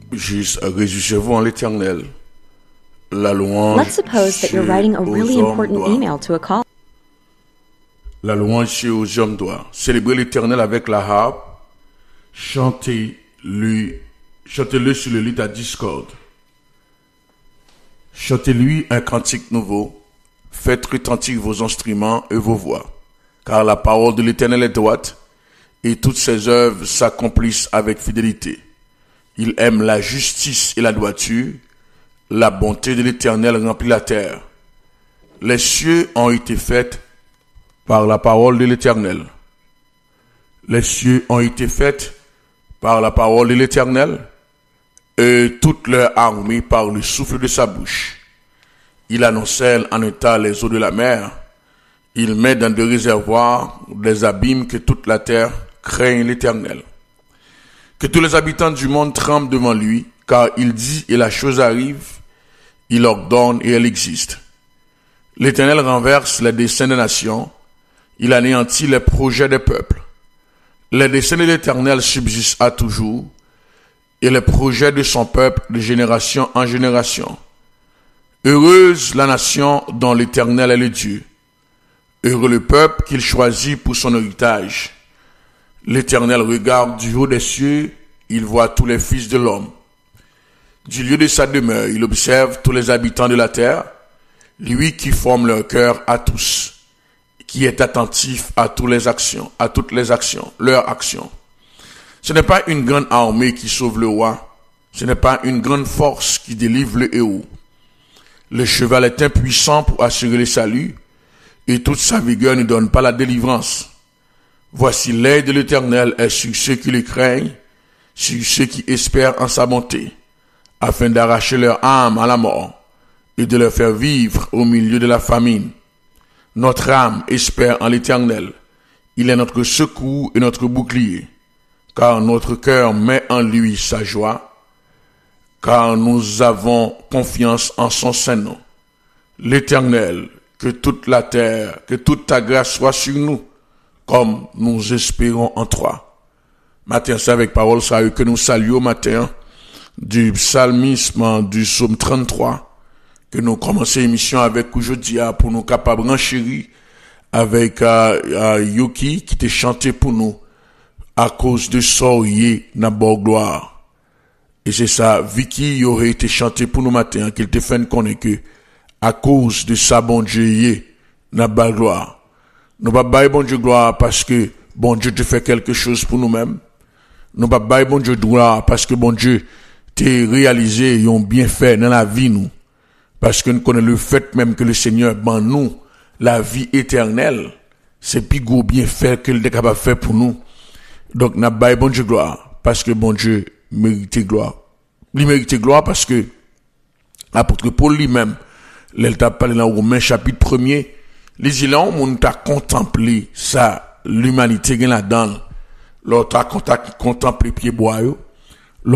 Juste réjouissez-vous en l'Éternel. La louange. Let's suppose that you're writing a really important email to a colleague. La louange aux hommes doit. Célébrer l'Éternel avec la harpe. Chantez-le sur le lit à discorde. Chantez-lui un cantique nouveau. Faites retentir vos instruments et vos voix. Car la parole de l'Éternel est droite, et toutes ses œuvres s'accomplissent avec fidélité. Il aime la justice et la droiture. La bonté de l'Éternel remplit la terre. Les cieux ont été faits par la parole de l'Éternel. Les cieux ont été faits par la parole de l'Éternel, et toute leur armée par le souffle de sa bouche. Il annonçait en état les eaux de la mer. Il met dans des réservoirs des abîmes que toute la terre craigne l'Éternel. Que tous les habitants du monde tremblent devant lui, car il dit et la chose arrive, il ordonne et elle existe. L'Éternel renverse les desseins des nations, il anéantit les projets des peuples. Les desseins de l'Éternel subsistent à toujours, et les projets de son peuple de génération en génération. Heureuse la nation dont l'Éternel est le Dieu. Heureux le peuple qu'il choisit pour son héritage. L'Éternel regarde du haut des cieux, il voit tous les fils de l'homme. Du lieu de sa demeure, il observe tous les habitants de la terre, lui qui forme leur cœur à tous, qui est attentif à toutes les actions, leurs actions. Ce n'est pas une grande armée qui sauve le roi, ce n'est pas une grande force qui délivre le héros. Le cheval est impuissant pour assurer le salut, et toute sa vigueur ne donne pas la délivrance. Voici l'aide de l'Éternel est sur ceux qui le craignent, sur ceux qui espèrent en sa bonté, afin d'arracher leur âme à la mort et de leur faire vivre au milieu de la famine. Notre âme espère en l'Éternel. Il est notre secours et notre bouclier, car notre cœur met en lui sa joie, car nous avons confiance en son saint nom. L'Éternel, que toute la terre, que toute ta grâce soit sur nous, comme nous espérons en toi. Matin, c'est avec parole ça que nous saluons matin du psalmisme du psaume 33, que nous commençons l'émission avec aujourd'hui pour nous capables renchérir avec Yuki qui t'a chanté pour nous à cause de Soye na gloire. Et c'est ça, Vicky y aurait été chanté pour nous matin, qu'il te fait connaître que à cause de sa bon Dieu na gloire. Nous pas bailler bon Dieu gloire parce que bon Dieu te fait quelque chose pour nous-mêmes. Nous pas bailler bon Dieu gloire parce que bon Dieu t'a réalisé un bienfait dans la vie nous. Parce que nous connaissons le fait même que le Seigneur ban nous la vie éternelle. C'est plus gros bienfait que le est capable de faire pour nous. Donc n'a bailler bon Dieu gloire parce que bon Dieu mérite gloire. Il mérite gloire parce que l'apôtre Paul lui-même, il t'a parlé dans Romains chapitre 1er, les îlans, on t'a contemplé ça, l'humanité qui est là-dedans. L'autre a contemplé pied bois,